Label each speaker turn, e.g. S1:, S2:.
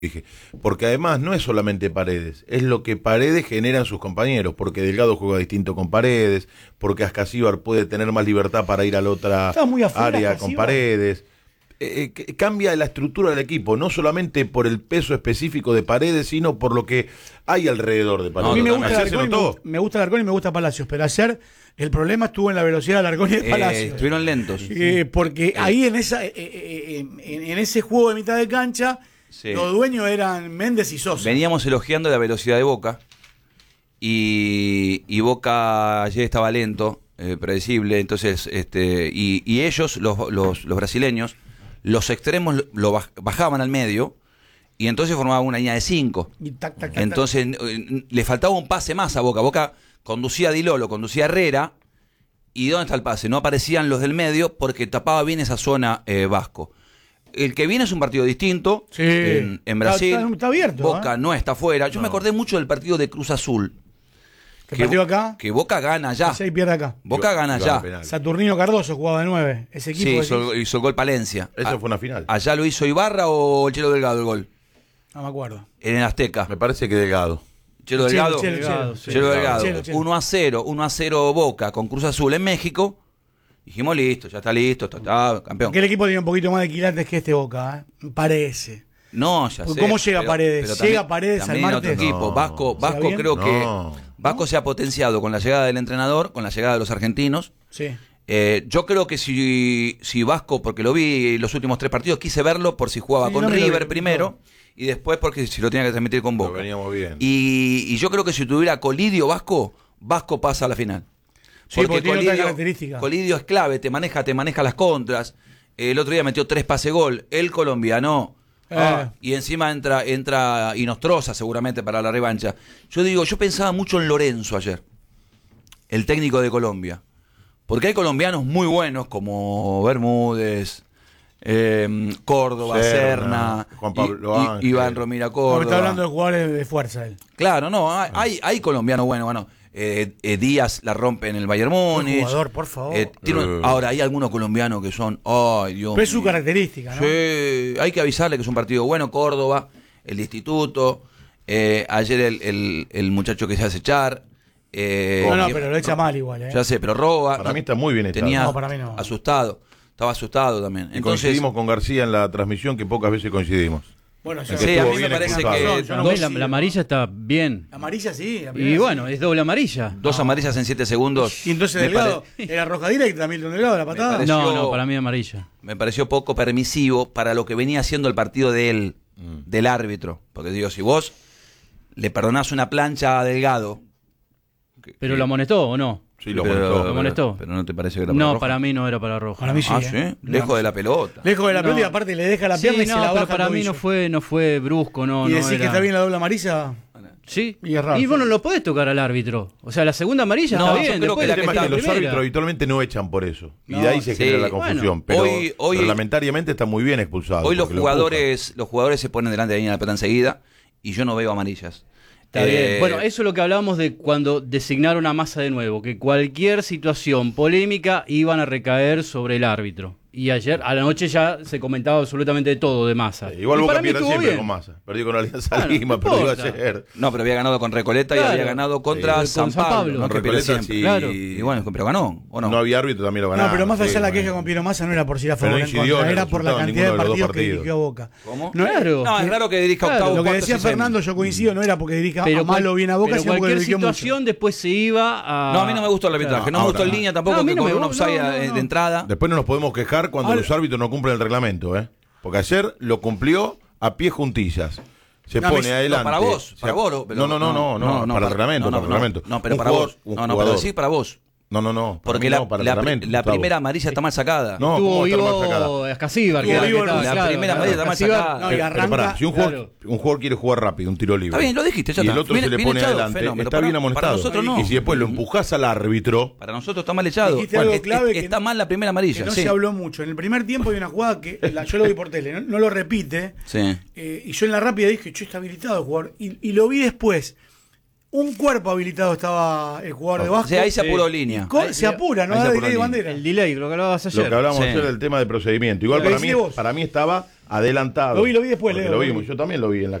S1: Dije, porque además no es solamente Paredes, es lo que Paredes genera en sus compañeros, porque Delgado juega distinto con Paredes, porque Ascasíbar puede tener más libertad para ir a la otra área con Paredes. Cambia la estructura del equipo, no solamente por el peso específico de Paredes, sino por lo que hay alrededor de Paredes.
S2: A mí me gusta Alarcón y me gusta Palacios, pero ayer el problema estuvo en la velocidad de Alarcón y de Palacios.
S3: Estuvieron lentos.
S2: Porque ahí en ese juego de mitad de cancha, los dueños eran Méndez y Sosa.
S3: Veníamos elogiando la velocidad de Boca y Boca ayer estaba lento, predecible, entonces y ellos, los brasileños, los extremos lo bajaban al medio y entonces formaban una línea de 5. Entonces le faltaba un pase más a Boca. Boca conducía a Di Lolo, conducía a Herrera, y ¿dónde está el pase? No aparecían los del medio porque tapaba bien esa zona Vasco. El que viene es un partido distinto en Brasil.
S2: Está abierto.
S3: Boca no está afuera. Yo me acordé mucho del partido de Cruz Azul.
S2: Que
S3: Boca gana allá.
S2: Y pierde acá.
S3: Boca gana allá.
S2: Saturnino Cardoso jugaba de 9. Ese equipo
S3: hizo el gol Palencia.
S1: Eso fue una final.
S3: ¿Allá lo hizo Ibarra o el Chelo Delgado el gol?
S2: No me acuerdo.
S3: En el Azteca.
S1: Me parece que Delgado.
S3: Chelo Delgado.
S2: Chelo
S3: Delgado. 1-0 Boca con Cruz Azul en México. Dijimos listo, ya está listo, está campeón.
S2: Que el equipo tiene un poquito más de quilates que este Boca, Parece.
S3: No, ya sé.
S2: ¿Cómo llega Paredes? ¿Llega Paredes al martes?
S3: Otro equipo. Vasco creo que Vasco se ha potenciado con la llegada del entrenador, con la llegada de los argentinos.
S2: Sí.
S3: Yo creo que si Vasco, porque lo vi los últimos 3 partidos, quise verlo por si jugaba con River primero y después porque si lo tenía que transmitir con Boca.
S1: Lo veníamos bien.
S3: Y yo creo que si tuviera Colidio Vasco pasa a la final.
S2: Porque tiene otra característica.
S3: Colidio es clave, te maneja las contras. El otro día metió 3 pase gol. El colombiano. Y encima entra Inostroza seguramente para la revancha. Yo pensaba mucho en Lorenzo ayer, el técnico de Colombia. Porque hay colombianos muy buenos como Bermúdez, Córdoba, Serna,
S1: Juan Pablo
S3: Iván Romira Córdoba.
S2: No, está hablando de jugadores de fuerza él.
S3: Claro, no, hay colombianos buenos, bueno. Díaz la rompe en el Bayern Múnich.
S2: Jugador, por favor.
S3: Ahora, hay algunos colombianos que son, ay Dios mío.
S2: Pero es su característica, ¿no?
S3: Sí, hay que avisarle que es un partido bueno. Córdoba, el Instituto, ayer el muchacho que se hace echar.
S2: Pero lo echa mal igual,
S3: Ya sé, pero roba.
S1: Para mí está muy bien echado.
S2: Para mí no.
S3: Estaba asustado también.
S1: Entonces, coincidimos con García en la transmisión, que pocas veces coincidimos.
S2: Bueno,
S3: sí, a mí me parece que
S4: la amarilla está bien.
S2: La amarilla sí.
S4: Y bueno, es doble amarilla.
S3: 2 amarillas en 7 segundos.
S2: Y entonces Delgado, ¿era roja directa Milton Delgado la patada?
S4: No, para mí amarilla.
S3: Me pareció poco permisivo para lo que venía haciendo el partido de él, del árbitro. Porque digo, si vos le perdonás una plancha a Delgado.
S4: ¿Pero lo amonestó o no?
S1: Sí, lo amonestó.
S3: Pero no te parece que era para roja.
S4: No, para mí no era para roja.
S2: Para mí sí.
S3: ¿Sí? Lejos de la pelota.
S2: Lejos de la pelota y aparte le deja la pierna y se la baja.
S4: Pero para mí no fue brusco, no.
S2: ¿Y decís que está bien la doble amarilla?
S4: Sí.
S2: Y es raro.
S4: Y bueno, lo podés tocar al árbitro. O sea, la segunda amarilla está bien.
S1: Yo creo que el tema es que los árbitros habitualmente no echan por eso. Y de ahí se genera la confusión. Pero reglamentariamente está muy bien expulsado.
S3: Hoy los jugadores se ponen delante de la línea de la pelota enseguida y yo no veo amarillas.
S4: Está bien. Bueno, eso es lo que hablábamos de cuando designaron a Massa de nuevo, que cualquier situación polémica iban a recaer sobre el árbitro. Y ayer, a la noche ya se comentaba absolutamente todo de Massa.
S1: Igual Boca pierde siempre con Massa. Perdió con Alianza Lima, perdió ayer.
S3: No, pero había ganado con Recoleta y había ganado contra San Pablo.
S1: Con Recoleta
S3: sí. Claro. Y bueno, pero ganó, ¿o no?
S1: No había árbitro, también lo ganó.
S2: No, pero más allá la queja con Piero Massa no era por si era favor en contra, era por la cantidad de partidos que dirigió Boca.
S3: ¿Cómo?
S2: No,
S3: es raro que dirija octavo.
S2: Lo que decía Fernando, yo coincido, no era porque dirija a mal o bien a Boca,
S4: sino porque cualquier situación después se iba a...
S3: No, a mí no me gustó el arbitraje. No me gustó en línea tampoco, que con un offside de entrada.
S1: Después no nos podemos quejar cuando los árbitros no cumplen el reglamento, porque ayer lo cumplió a pie juntillas. Se pone adelante.
S3: Para vos.
S1: No, para el reglamento.
S3: No, pero para vos. No, pero sí para vos.
S1: No.
S3: Porque la primera amarilla está mal sacada.
S1: No,
S4: estuvo vivo Ascasíbar.
S3: La primera amarilla está mal sacada.
S2: No, y arranca.
S1: Si un jugador quiere jugar rápido, un tiro libre.
S3: Está bien, lo dijiste, ya
S1: y
S3: está.
S1: el otro se le pone adelante, está bien amonestado.
S3: Para nosotros no.
S1: Y si después lo empujás al árbitro.
S3: Para nosotros está mal echado.
S2: Algo clave
S3: está mal la primera amarilla.
S2: Que no se habló mucho. En el primer tiempo hay una jugada que yo lo vi por tele, no lo repite.
S3: Sí.
S2: Y yo en la rápida dije, está habilitado el jugador. Y lo vi después. Un cuerpo habilitado estaba el jugador de Vasco.
S3: O sea, ahí se apuró línea.
S2: Se apura, no da delay de bandera.
S4: El delay, lo que hablabas ayer.
S1: Lo que hablábamos ayer del tema de procedimiento. Igual para mí estaba adelantado.
S2: Lo vi después,
S1: Leo. Lo vimos, yo también lo vi en la